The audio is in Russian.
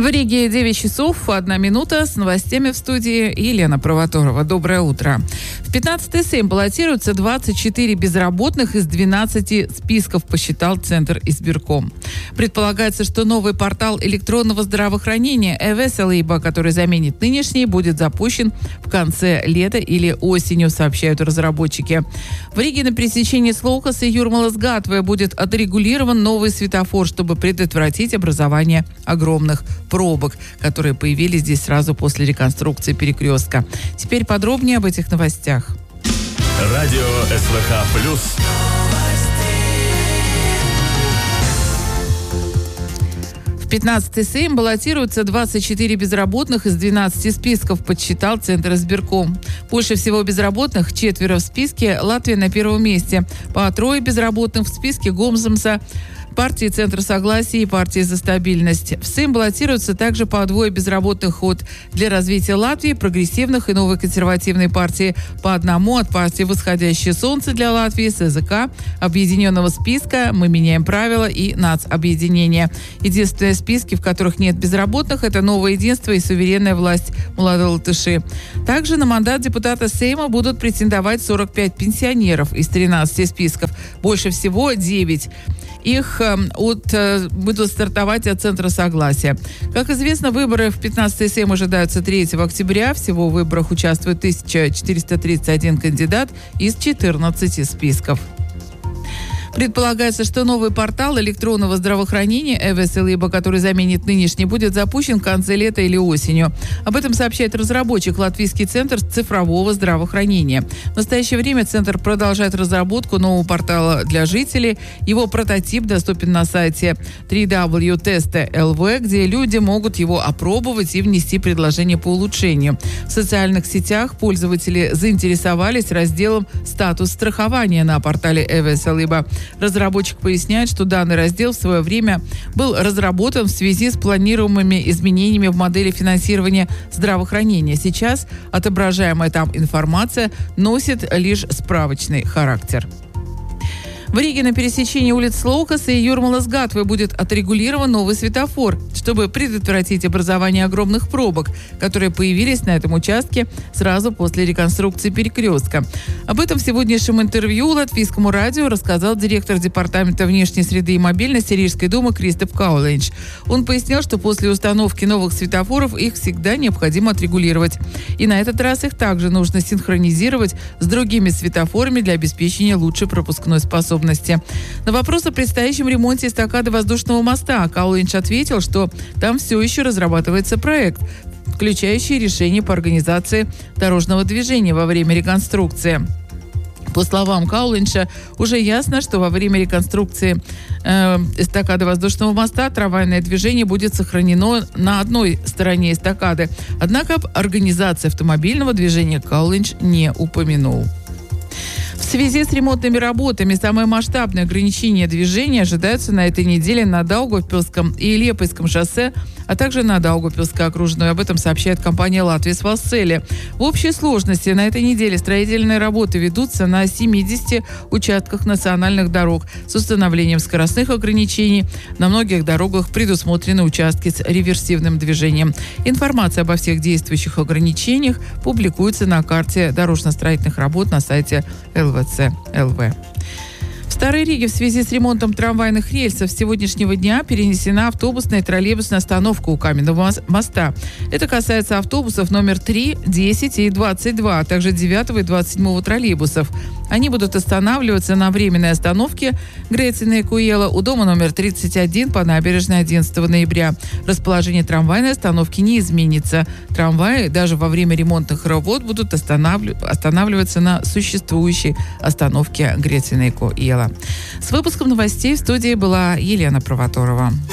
В Риге 9 часов 1 минута. С новостями в студии Елена Провоторова. Доброе утро. В 15-й Сейм баллотируются 24 безработных из 12 списков, посчитал Центр избирком. Предполагается, что новый портал электронного здравоохранения e-Veselība, который заменит нынешний, будет запущен в конце лета или осенью, сообщают разработчики. В Риге на пересечении Слоукаса и Юрмалас-Гатве будет отрегулирован новый светофор, чтобы предотвратить образование огромных пробок, которые появились здесь сразу после реконструкции перекрестка. Теперь подробнее об этих новостях. Радио СВХ плюс. В 15-й Сейм баллотируются 24 безработных из 12 списков, подсчитал Центр избирком. Больше всего безработных, 4 в списке, Латвия на первом месте. По 3 безработных в списке Гомзамса, партии «Центр согласия» и партии «За стабильность». В Сейм баллотируются также по 2 безработных от «Для развития Латвии», прогрессивных и новой консервативной партии, по 1 от партии «Восходящее солнце для Латвии», СЗК, объединенного списка «Мы меняем правила» и нацобъединения. Единственные списки, в которых нет безработных, это «Новое единство» и «Суверенная власть молодолатыши». Также на мандат депутата Сейма будут претендовать 45 пенсионеров из 13 списков. Больше всего 9. Их будут стартовать от Центра согласия. Как известно, выборы в 15-й Сейм ожидаются 3 октября. Всего в выборах участвует 1431 кандидат из 14 списков. Предполагается, что новый портал электронного здравоохранения e-Veselība, который заменит нынешний, будет запущен в конце лета или осенью. Об этом сообщает разработчик Латвийский центр цифрового здравоохранения. В настоящее время центр продолжает разработку нового портала для жителей. Его прототип доступен на сайте www.teste.lv, где люди могут его опробовать и внести предложения по улучшению. В социальных сетях пользователи заинтересовались разделом «Статус страхования» на портале e-Veselība. Разработчик поясняет, что данный раздел в свое время был разработан в связи с планируемыми изменениями в модели финансирования здравоохранения. Сейчас отображаемая там информация носит лишь справочный характер. В Риге на пересечении улиц Слоукаса и Юрмалас-Гатве будет отрегулирован новый светофор, чтобы предотвратить образование огромных пробок, которые появились на этом участке сразу после реконструкции перекрестка. Об этом в сегодняшнем интервью Латвийскому радио рассказал директор Департамента внешней среды и мобильности Рижской думы Кристоф Кауленч. Он пояснил, что после установки новых светофоров их всегда необходимо отрегулировать. И на этот раз их также нужно синхронизировать с другими светофорами для обеспечения лучшей пропускной способности. На вопрос о предстоящем ремонте эстакады воздушного моста Кауленч ответил, что там все еще разрабатывается проект, включающий решение по организации дорожного движения во время реконструкции. По словам Кауленча, уже ясно, что во время реконструкции эстакады воздушного моста трамвайное движение будет сохранено на одной стороне эстакады. Однако организация автомобильного движения Кауленч не упомянул. В связи с ремонтными работами самые масштабные ограничения движения ожидаются на этой неделе на Даугавпилском и Лепойском шоссе, а также на Даугавпилской окружной. Об этом сообщает компания «Латвия Свалселе». В общей сложности на этой неделе строительные работы ведутся на 70 участках национальных дорог с установлением скоростных ограничений. На многих дорогах предусмотрены участки с реверсивным движением. Информация обо всех действующих ограничениях публикуется на карте дорожно-строительных работ на сайте ЛВЦ-ЛВ. В Старой Риге в связи с ремонтом трамвайных рельсов с сегодняшнего дня перенесена автобусная и троллейбусная остановка у Каменного моста. Это касается автобусов номер 3, 10 и 22, а также 9 и 27 троллейбусов. Они будут останавливаться на временной остановке Грейцина и Куела у дома номер 31 по набережной 11 ноября. Расположение трамвайной остановки не изменится. Трамваи даже во время ремонтных работ будут останавливаться на существующей остановке Грейцина и Куела. С выпуском новостей в студии была Елена Провоторова.